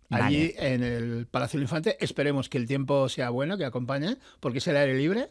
allí Vale. en el Palacio del Infante. Esperemos que el tiempo sea bueno, que acompañe, porque es el aire libre.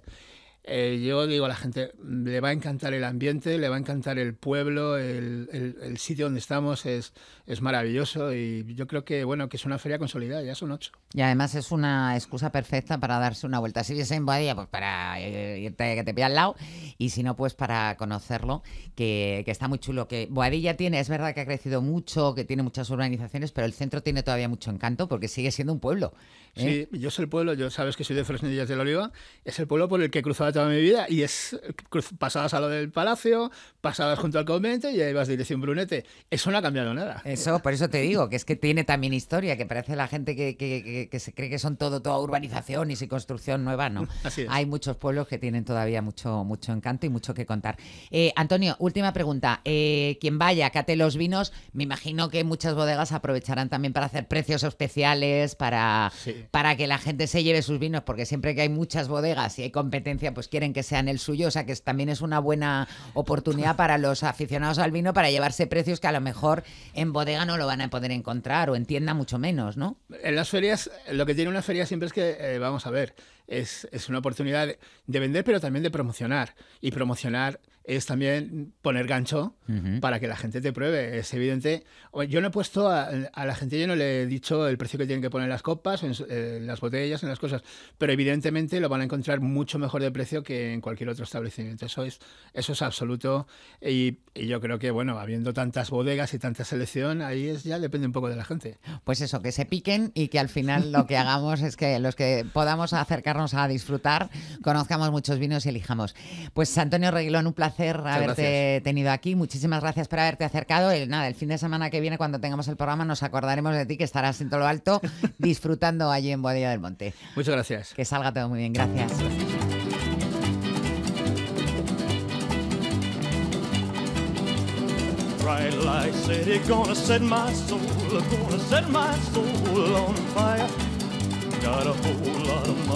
Yo digo a la gente, le va a encantar el ambiente, le va a encantar el pueblo, el sitio donde estamos es maravilloso y yo creo que, bueno, que es una feria consolidada, ya son 8. Y además es una excusa perfecta para darse una vuelta. Si vives en Boadilla, pues para irte que te pilla al lado, y si no, pues para conocerlo, que está muy chulo. Que Boadilla tiene, es verdad que ha crecido mucho, que tiene muchas urbanizaciones, pero el centro tiene todavía mucho encanto porque sigue siendo un pueblo. Sí, yo soy el pueblo, yo sabes que soy de Fresnillas del Oliva, es el pueblo por el que he cruzado toda mi vida y pasabas a lo del palacio, pasabas junto al convento y ahí vas dirección Brunete. Eso no ha cambiado nada. Eso, por eso te digo, que es que tiene también historia, que parece la gente que se cree que son toda urbanización y sin construcción nueva, ¿no? Así es. Hay muchos pueblos que tienen todavía mucho encanto y mucho que contar. Antonio, última pregunta. Quien vaya, cate los vinos, me imagino que muchas bodegas aprovecharán también para hacer precios especiales, Sí. para que la gente se lleve sus vinos, porque siempre que hay muchas bodegas y hay competencia, pues quieren que sean el suyo, o sea que también es una buena oportunidad para los aficionados al vino para llevarse precios que a lo mejor en bodega no lo van a poder encontrar o en tienda mucho menos, ¿no? En las ferias, lo que tiene una feria siempre es que, vamos a ver, es una oportunidad de vender, pero también de promocionar. Y promocionar es también poner gancho para que la gente te pruebe. Es evidente. Yo no he puesto a la gente, yo no le he dicho el precio que tienen que poner las copas, en las botellas, en las cosas, pero evidentemente lo van a encontrar mucho mejor de precio que en cualquier otro establecimiento. Eso es absoluto. Y yo creo que, bueno, habiendo tantas bodegas y tanta selección, ahí ya depende un poco de la gente. Pues eso, que se piquen y que al final lo que hagamos es que los que podamos acercarnos a disfrutar, conozcamos muchos vinos y elijamos. Pues Antonio Reguilón, un placer haberte tenido aquí. Muchísimas gracias por haberte acercado. El fin de semana que viene, cuando tengamos el programa, nos acordaremos de ti, que estarás en todo lo alto disfrutando allí en Boadilla del Monte. Muchas gracias. Que salga todo muy bien. Gracias. Bright light city, gonna set my soul on fire. Got a whole lot of money.